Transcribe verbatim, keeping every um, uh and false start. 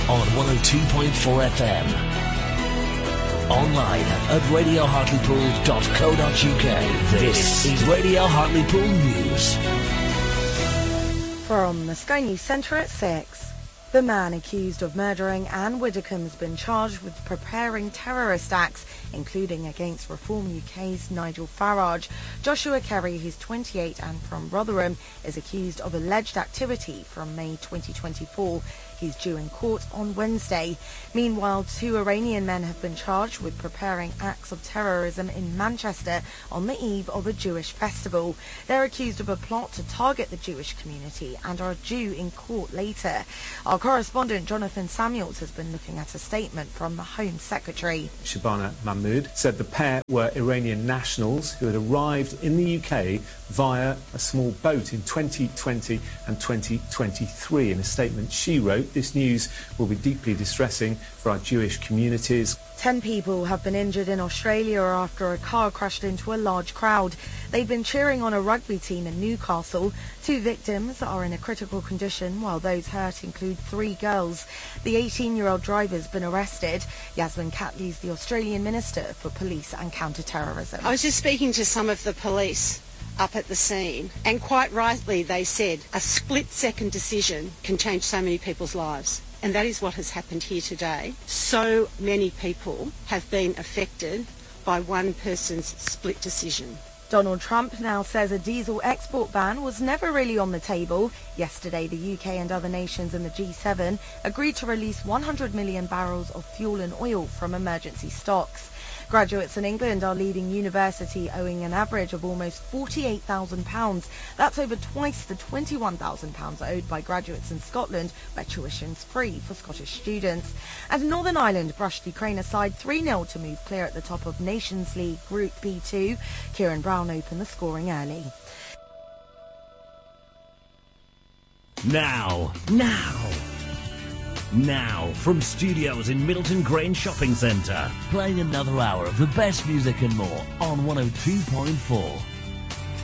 on one oh two point four F M. Online at radio hartlepool dot co dot uk. This is Radio Hartlepool News. From the Sky News Centre at six. The man accused of murdering Anne Widdecombe has been charged with preparing terrorist acts, including against Reform U K's Nigel Farage. Joshua Kerry, who's twenty-eight and from Rotherham, is accused of alleged activity from May twenty twenty-four. He's due in court on Wednesday. Meanwhile, two Iranian men have been charged with preparing acts of terrorism in Manchester on the eve of a Jewish festival. They're accused of a plot to target the Jewish community and are due in court later. Our correspondent Jonathan Samuels has been looking at a statement from the Home Secretary. Shabana Mahmood said the pair were Iranian nationals who had arrived in the U K via a small boat in twenty twenty and twenty twenty-three. In a statement she wrote, "This news will be deeply distressing for our Jewish communities." Ten people have been injured in Australia after a car crashed into a large crowd. They'd been cheering on a rugby team in Newcastle. Two victims are in a critical condition, while those hurt include three girls. The eighteen-year-old driver's been arrested. Yasmin Catley's the Australian Minister for Police and Counter-Terrorism. I was just speaking to some of the police up at the scene, and quite rightly they said a split-second decision can change so many people's lives. And that is what has happened here today. So many people have been affected by one person's split decision. Donald Trump now says a diesel export ban was never really on the table. Yesterday, the U K and other nations in the G seven agreed to release one hundred million barrels of fuel and oil from emergency stocks. Graduates in England are leaving university owing an average of almost forty-eight thousand pounds. That's over twice the twenty-one thousand pounds owed by graduates in Scotland, where tuition's free for Scottish students. And Northern Ireland brushed Ukraine aside three nil to move clear at the top of Nations League Group B two. Kieran Brown opened the scoring early. Now, now, now, from studios in Middleton Grange Shopping Centre, playing another hour of the best music and more on one oh two point four.